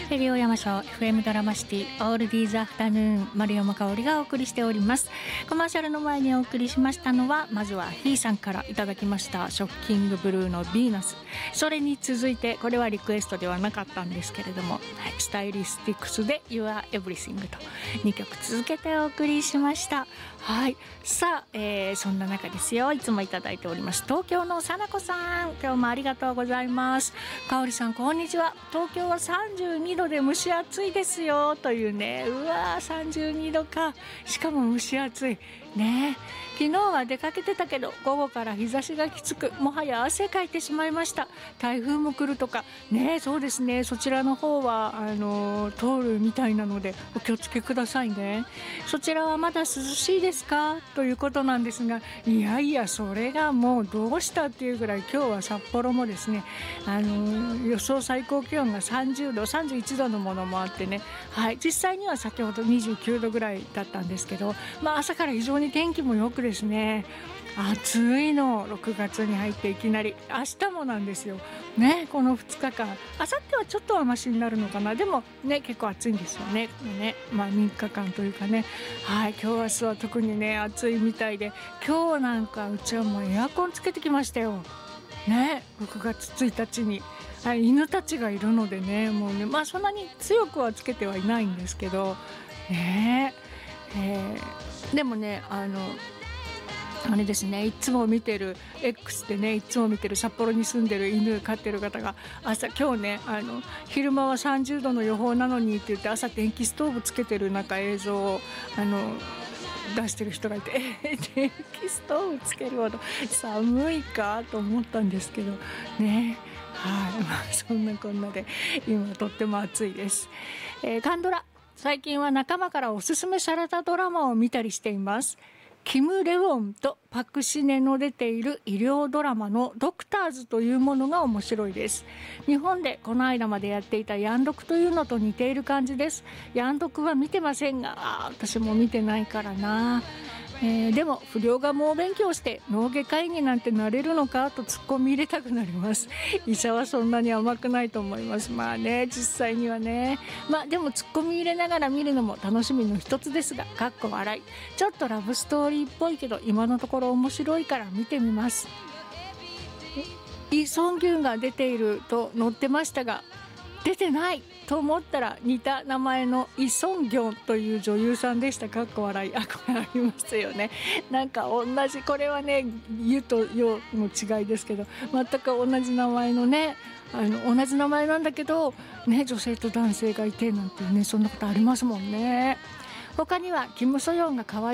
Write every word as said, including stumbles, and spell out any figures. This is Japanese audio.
レディオ山椒 エフエム ドラマシティオールディーズアフタヌーン、丸山香織がお送りしております。コマーシャルの前にお送りしましたのは、まずはひーさんからいただきましたショッキングブルーのヴィーナス。それに続いて、これはリクエストではなかったんですけれども、はい、スタイリスティクスで Your Everything とにきょく続けてお送りしました。はい、さあ、えー、そんな中ですよ、いつもいただいております東京のさなこさん、今日もありがとうございます。かおりさん、こんにちは。東京はさんじゅうにどで蒸し暑いですよというね。うわー、さんじゅうにどか、しかも蒸し暑いね。昨日は出かけてたけど、午後から日差しがきつく、もはや汗かいてしまいました。台風も来るとかね。そうですね、そちらの方はあの通るみたいなのでお気をつけくださいね。そちらはまだ涼しいですかということなんですが、いやいや、それがもうどうしたっていうぐらい、今日は札幌もですね、あの予想最高気温がさんじゅうど、さんじゅういちどのものもあってね、はい、実際には先ほどにじゅうきゅうどぐらいだったんですけど、まあ、朝から非常に天気もよくですね、暑いの。ろくがつに入っていきなり、明日もなんですよね。このふつかかん、明後日はちょっとはマシになるのかな。でもね、結構暑いんですよね。ね、まあみっかかんというかね。はい、今日明日は特にね、暑いみたいで、今日なんかうちはもうエアコンつけてきましたよね。ろくがつついたちに、はい、犬たちがいるのでね、もうね、まあそんなに強くはつけてはいないんですけどね。えー、でもね、あのあれですね、いつも見てる X でね、いつも見てる札幌に住んでる犬飼ってる方が、朝今日ね、あの昼間はさんじゅうどの予報なのにって言って、朝電気ストーブつけてるなんか映像をあの出してる人がいて、えー、電気ストーブつけるほど寒いかと思ったんですけどね。はい、まあ、そんなこんなで今とっても暑いです。えー、カンドラ、最近は仲間からおすすめされたドラマを見たりしています。キム・レウォンとパク・シネの出ている医療ドラマのドクターズというものが面白いです。日本でこの間までやっていたヤンドクというのと似ている感じです。ヤンドクは見てませんが、あ、私も見てないからな。えー、でも不良が猛勉強して脳外科医になんてなれるのかとツッコミ入れたくなります。医者はそんなに甘くないと思います。まあね、実際にはね。まあでもツッコミ入れながら見るのも楽しみの一つですが、かっこ笑い。ちょっとラブストーリーっぽいけど今のところ面白いから見てみます。イ・ソンギュンが出ていると載ってましたが、出てないと思ったら似た名前のイ・ソンギョンという女優さんでした。かっこ笑い。あ、これありますよね。なんか同じ、これはね、湯と陽の違いですけど、全く同じ名前のね、あの同じ名前なんだけどね、女性と男性がいてなんていうね、そんなことありますもんね。他にはキム・ソヨンが可愛い